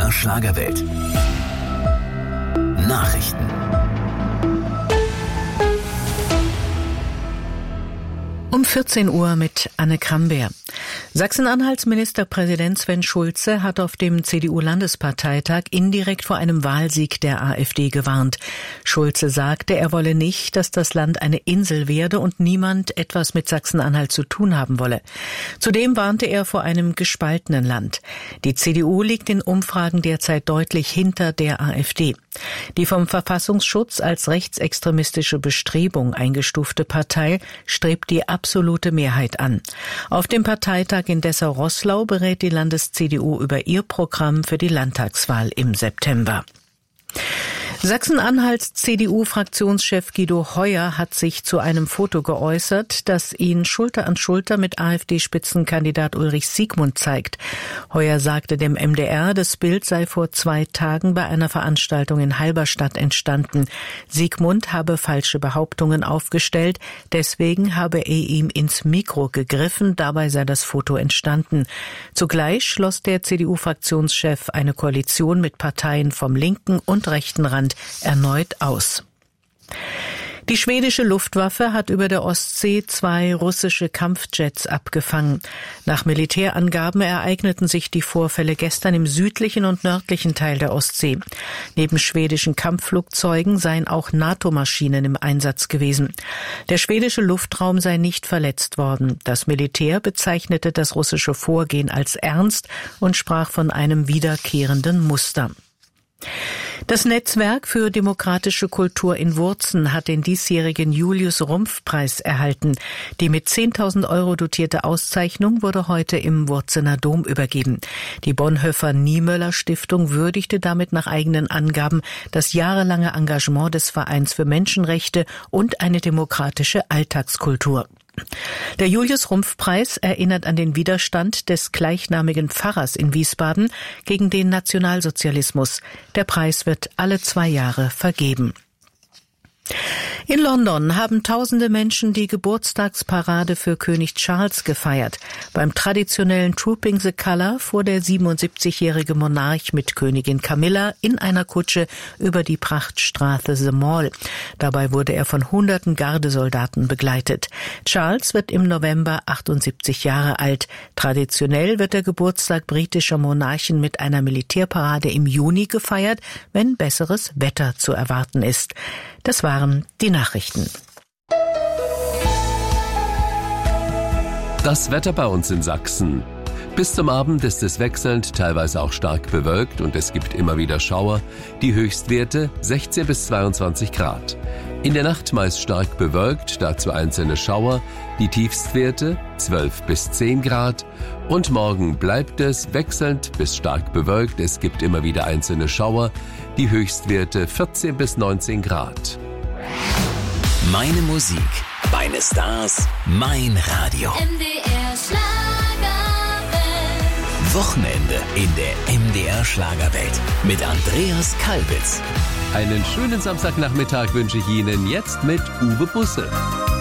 MDR Schlagerwelt. Nachrichten. Um 14 Uhr mit Anne Krambeer. Sachsen-Anhalts Ministerpräsident Sven Schulze hat auf dem CDU-Landesparteitag indirekt vor einem Wahlsieg der AfD gewarnt. Schulze sagte, er wolle nicht, dass das Land eine Insel werde und niemand etwas mit Sachsen-Anhalt zu tun haben wolle. Zudem warnte er vor einem gespaltenen Land. Die CDU liegt in Umfragen derzeit deutlich hinter der AfD. Die vom Verfassungsschutz als rechtsextremistische Bestrebung eingestufte Partei strebt die absolute Mehrheit an. Auf dem Parteitag in Dessau-Roßlau berät die Landes-CDU über ihr Programm für die Landtagswahl im September. Sachsen-Anhalts CDU-Fraktionschef Guido Heuer hat sich zu einem Foto geäußert, das ihn Schulter an Schulter mit AfD-Spitzenkandidat Ulrich Siegmund zeigt. Heuer sagte dem MDR, das Bild sei vor 2 Tagen bei einer Veranstaltung in Halberstadt entstanden. Siegmund habe falsche Behauptungen aufgestellt, deswegen habe er ihm ins Mikro gegriffen, dabei sei das Foto entstanden. Zugleich schloss der CDU-Fraktionschef eine Koalition mit Parteien vom linken und rechten Rand erneut aus. Die schwedische Luftwaffe hat über der Ostsee 2 russische Kampfjets abgefangen. Nach Militärangaben ereigneten sich die Vorfälle gestern im südlichen und nördlichen Teil der Ostsee. Neben schwedischen Kampfflugzeugen seien auch NATO-Maschinen im Einsatz gewesen. Der schwedische Luftraum sei nicht verletzt worden. Das Militär bezeichnete das russische Vorgehen als ernst und sprach von einem wiederkehrenden Muster. Das Netzwerk für demokratische Kultur in Wurzen hat den diesjährigen Julius-Rumpf-Preis erhalten. Die mit 10.000 € dotierte Auszeichnung wurde heute im Wurzener Dom übergeben. Die Bonhoeffer-Niemöller-Stiftung würdigte damit nach eigenen Angaben das jahrelange Engagement des Vereins für Menschenrechte und eine demokratische Alltagskultur. Der Julius-Rumpf-Preis erinnert an den Widerstand des gleichnamigen Pfarrers in Wiesbaden gegen den Nationalsozialismus. Der Preis wird alle 2 Jahre vergeben. In London haben tausende Menschen die Geburtstagsparade für König Charles gefeiert. Beim traditionellen Trooping the Colour fuhr der 77-jährige Monarch mit Königin Camilla in einer Kutsche über die Prachtstraße The Mall. Dabei wurde er von hunderten Gardesoldaten begleitet. Charles wird im November 78 Jahre alt. Traditionell wird der Geburtstag britischer Monarchen mit einer Militärparade im Juni gefeiert, wenn besseres Wetter zu erwarten ist. Das waren die Nachrichten. Das Wetter bei uns in Sachsen. Bis zum Abend ist es wechselnd, teilweise auch stark bewölkt und es gibt immer wieder Schauer. Die Höchstwerte 16 bis 22 Grad. In der Nacht meist stark bewölkt, dazu einzelne Schauer. Die Tiefstwerte 12 bis 10 Grad. Und morgen bleibt es wechselnd bis stark bewölkt. Es gibt immer wieder einzelne Schauer. Die Höchstwerte 14 bis 19 Grad. Meine Musik, meine Stars, mein Radio. MDR Schlagerwelt. Wochenende in der MDR Schlagerwelt mit Andreas Kalbitz. Einen schönen Samstagnachmittag wünsche ich Ihnen jetzt mit Uwe Busse.